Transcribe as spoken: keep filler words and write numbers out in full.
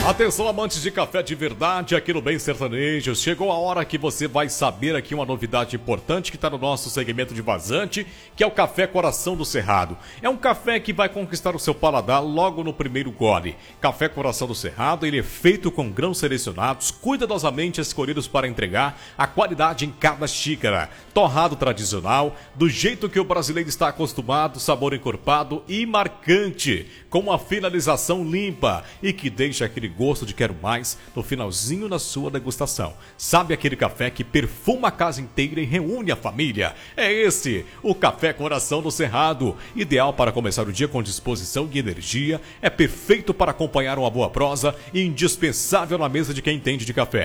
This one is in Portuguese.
Atenção, amantes de café de verdade aqui no Bem Sertanejo. Chegou a hora que você vai saber aqui uma novidade importante que está no nosso segmento de vazante, que é o Café Coração do Cerrado. É um café que vai conquistar o seu paladar logo no primeiro gole. Café Coração do Cerrado, ele é feito com grãos selecionados, cuidadosamente escolhidos para entregar a qualidade em cada xícara. Torrado tradicional, do jeito que o brasileiro está acostumado, sabor encorpado e marcante, com uma finalização limpa e que deixa aquele gosto de quero mais no finalzinho da sua degustação. Sabe aquele café que perfuma a casa inteira e reúne a família? É esse, o Café Coração do Cerrado. Ideal para começar o dia com disposição e energia, é perfeito para acompanhar uma boa prosa e indispensável na mesa de quem entende de café.